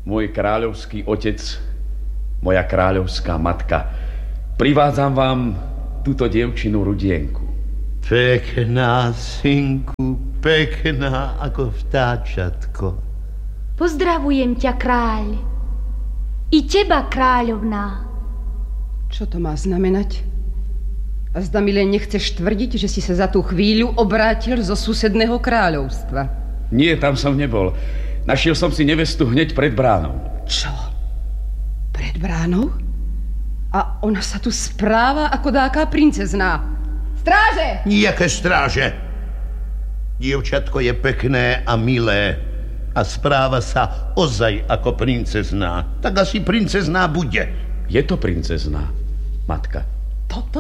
môj kráľovský otec, moja kráľovská matka, privádzam vám túto dievčinu Rudienku. Pekná, synku, pekná ako vtáčatko. Pozdravujem ťa, kráľ. I teba, kráľovná. Čo to má znamenať? A zda mi len nechceš tvrdiť, že si sa za tú chvíľu obrátil zo susedného kráľovstva? Nie, tam som nebol. Našiel som si nevestu hneď pred bránou. Čo? Pred bránou? A ona sa tu správa ako dáká princezná. Stráže! Nijaké stráže. Dievčatko je pekné a milé a správa sa ozaj ako princezná. Tak asi princezná bude. Je to princezná, matka. Toto?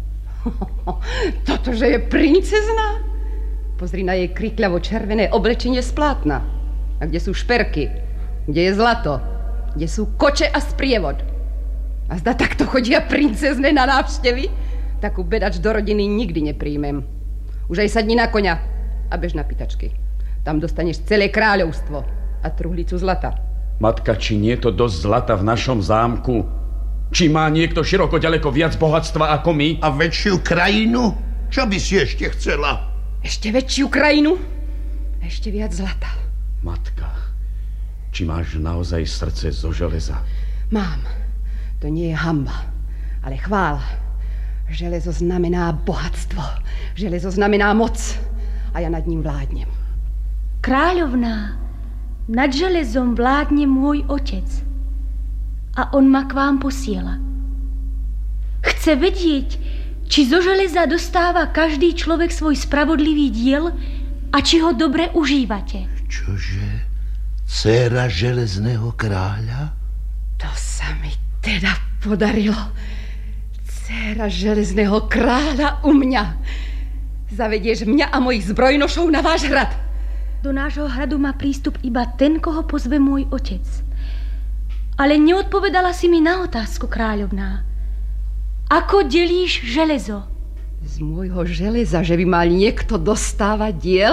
Toto, že je princezná? Pozri na jej krikľavo červené oblečenie z plátna. A kde sú šperky? Kde je zlato? Kde sú koče a sprievod? A zda takto chodia princezné na návštevy? Takú bedač do rodiny nikdy nepríjmem. Už aj sadni na koňa a bež na pýtačky. Tam dostaneš celé kráľovstvo a truhlicu zlata. Matka, či nie je to dosť zlata v našom zámku? Či má niekto široko ďaleko viac bohatstva ako my? A väčšiu krajinu? Čo by si ešte chcela? Ešte väčšiu krajinu? Ešte viac zlata. Matka, či máš naozaj srdce zo železa? Mám. To nie je hanba, ale chvála. Železo znamená bohatstvo. Železo znamená moc. A ja nad ním vládnem. Kráľovná, nad železom vládne môj otec. A on ma k vám posiela. Chce vedieť, či zo železa dostáva každý človek svoj spravodlivý diel a či ho dobre užívate. Čože? Dcéra železného kráľa? To sa mi teda podarilo. Dcéra železného kráľa u mňa. Zavedieš mňa a mojich zbrojnošov na váš hrad. Do nášho hradu má prístup iba ten, koho pozve môj otec. Ale neodpovedala si mi na otázku, kráľovná. Ako delíš železo? Z môjho železa, že by mal niekto dostávať diel?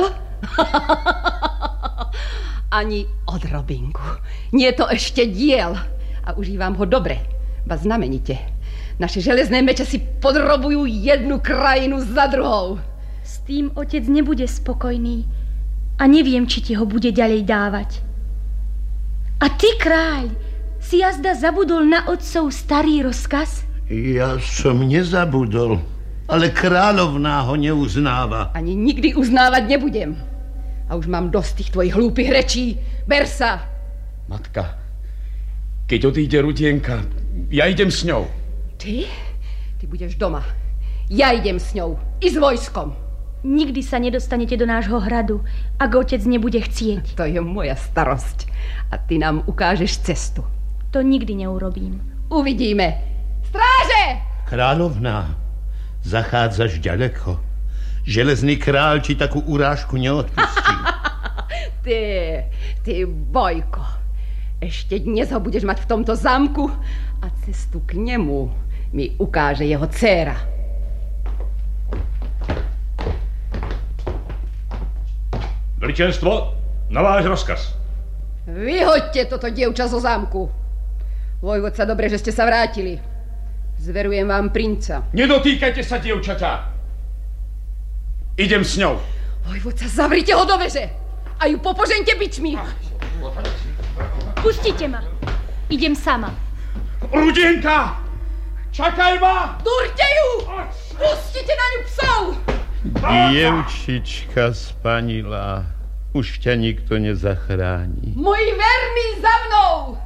Ani odrobinku. Nie je to ešte diel. A užívam ho dobre, ba znamenite. Naše železné meče si podrobujú jednu krajinu za druhou. S tým otec nebude spokojný a neviem, či ti ho bude ďalej dávať. A ty, kráľ, si jazda zabudol na otcov starý rozkaz? Ja som nezabudol, ale kráľovná ho neuznáva. Ani nikdy uznávať nebudem. A už mám dosť tých tvojich hlúpych rečí. Ber sa! Matka, keď odíde Rudienka, ja idem s ňou. Ty? Ty budeš doma. Ja idem s ňou. I s vojskom. Nikdy sa nedostanete do nášho hradu, ak otec nebude chcieť. To je moja starosť. A ty nám ukážeš cestu. To nikdy neurobím. Uvidíme. Stráže! Kráľovná, zachádzaš ďaleko. Železný kráľ ti takú urážku neodpustí. Ty Bojko. Ešte dnes ho budeš mať v tomto zámku a cestu k nemu mi ukáže jeho dcéra. Veličenstvo, na váš rozkaz. Vyhoďte toto dievča zo zámku. Vojvodca, dobre, že ste sa vrátili. Zverujem vám princa. Nedotýkajte sa, dievčatá. Idem s ňou. Vojvodca, zavrite ho do veže a ju popožeňte bičmi. Pustite ma. Idem sama. Rudienka! Čakaj ma! Durte ju! Pustite na ňu psov! Dievčička spanilá, už ťa nikto nezachráni. Moji verní za mnou!